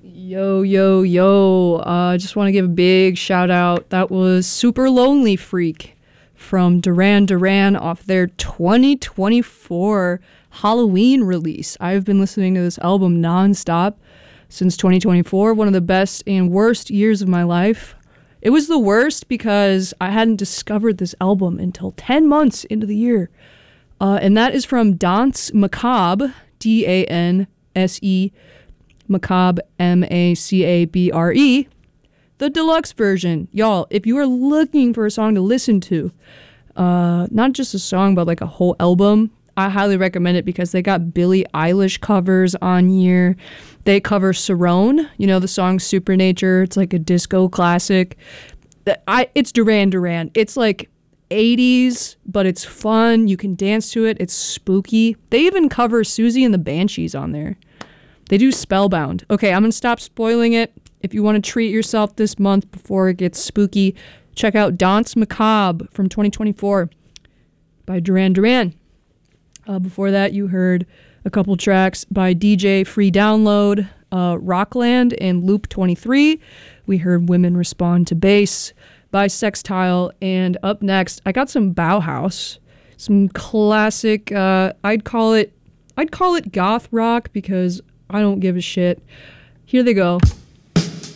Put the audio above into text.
Yo, yo, yo. Just want to give a big shout out. That was Super Lonely Freak from Duran Duran off their 2024 Halloween release. I've been listening to this album nonstop since 2024, one of the best and worst years of my life. It was the worst because I hadn't discovered this album until 10 months into the year. And that is from Danse Macabre, D-A-N-S-E, Macabre, M-A-C-A-B-R-E, the deluxe version. Y'all, if you are looking for a song to listen to, not just a song, but like a whole album, I highly recommend it because they got Billie Eilish covers on here. They cover Cerrone, you know, the song Supernature. It's like a disco classic. It's Duran Duran. It's like 80s, but it's fun. You can dance to it. It's spooky. They even cover Susie and the Banshees on there. They do Spellbound. Okay, I'm going to stop spoiling it. If you want to treat yourself this month before it gets spooky, check out Danse Macabre from 2024 by Duran Duran. Before that, you heard a couple tracks by DJ Free Download, Rockland, and Loop 23. We heard Women Respond to Bass by Sextile. And up next, I got some Bauhaus, some classic, I'd call it goth rock because I don't give a shit. Here they go.